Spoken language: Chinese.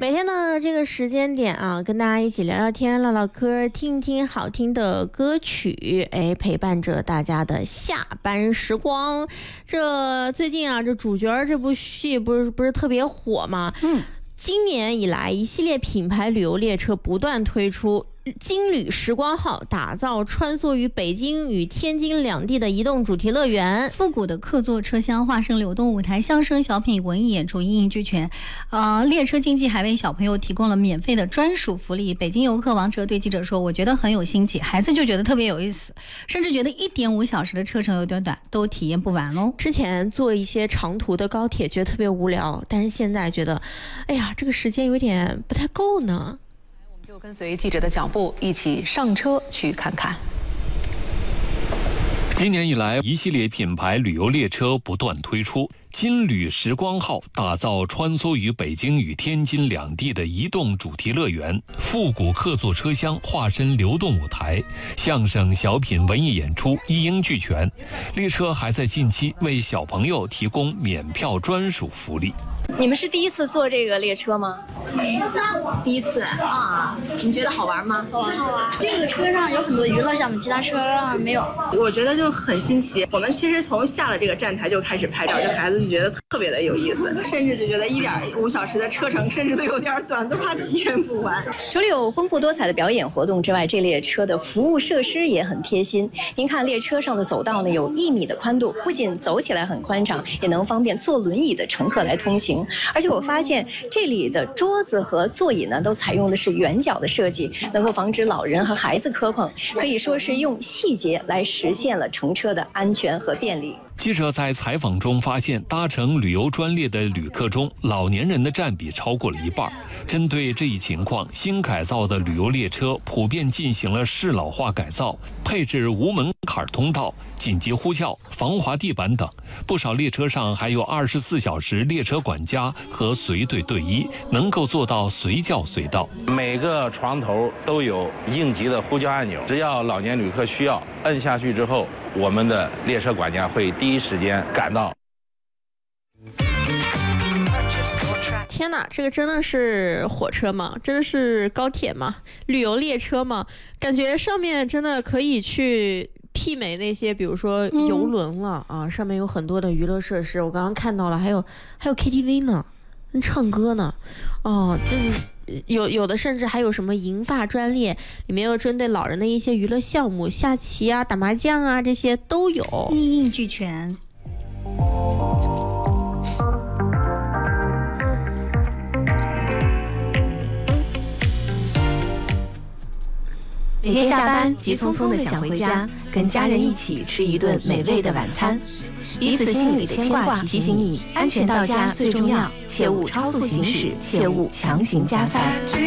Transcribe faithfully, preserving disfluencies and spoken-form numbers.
每天的这个时间点啊，跟大家一起聊聊天、唠唠嗑，听听好听的歌曲，哎，陪伴着大家的下班时光。这最近啊，这主角这部戏不是不是特别火吗？嗯，今年以来，一系列品牌旅游列车不断推出。金旅时光号打造穿梭于北京与天津两地的移动主题乐园， 复古的客座车厢化身流动舞台，相声、小品、文艺演出一应俱全。呃，列车经济还为小朋友提供了免费的专属福利。北京游客王哲对记者说：“我觉得很有新奇，孩子就觉得特别有意思，甚至觉得一点五小时的车程有点短，都体验不完喽。” 之前坐一些长途的高铁觉得特别无聊，但是现在觉得，哎呀，这个时间有点不太够呢。 就跟随记者的脚步，一起上车去看看。 今年以来，一系列品牌旅游列车不断推出。金旅时光号打造穿梭于北京与天津两地的移动主题乐园，复古客座车厢化身流动舞台，相声、小品、文艺演出一应俱全。列车还在近期为小朋友提供免票专属福利。 你们是第一次坐这个列车吗？ 第一次啊，你觉得好玩吗？ 好玩，好玩。这个车上有很多娱乐项目，其他车上没有。 我觉得就很新奇。我们其实从下了这个站台就开始拍照，这孩子就觉得特别的有意思，甚至就觉得一点五小时的车程甚至都有点短，都怕体验不完。 除了有丰富多彩的表演活动之外，这列车的服务设施也很贴心。您看列车上的走道呢，有一米的宽度，不仅走起来很宽敞，也能方便坐轮椅的乘客来通行。而且我发现这里的桌子和座椅呢，都采用的是圆角的设计，能够防止老人和孩子磕碰，可以说是用细节来实现了乘车的安全和便利。 记者在采访中发现，搭乘旅游专列的旅客中，老年人的占比超过了一半。针对这一情况，新改造的旅游列车普遍进行了适老化改造，配置无门槛通道、紧急呼叫、防滑地板等。不少列车上还有二十四小时列车管家和随队队医，能够做到随叫随到。 每个床头都有应急的呼叫按钮，只要老年旅客需要，摁下去之后，我们的列车管家会第一时间赶到。 天哪，这个真的是火车吗？真的是高铁吗？旅游列车吗？感觉上面真的可以去媲美那些，比如说游轮了、嗯、啊，上面有很多的娱乐设施，我刚刚看到了，还有还有 K T V 呢，唱歌呢，哦，这是有有的甚至还有什么银发专列，里面有针对老人的一些娱乐项目，下棋啊、打麻将啊，这些都有， 一应俱全。 每天下班急匆匆的想回家，跟家人一起吃一顿美味的晚餐，彼此心里的牵挂提醒你，安全到家最重要，切勿超速行驶，切勿强行加塞。